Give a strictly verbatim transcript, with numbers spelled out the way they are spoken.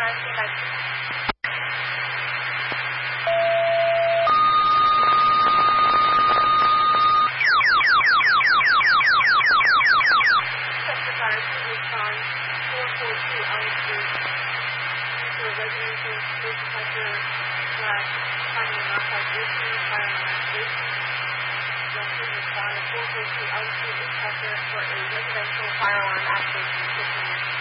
four four two Elm Street, Winchester for a residential firearm activation.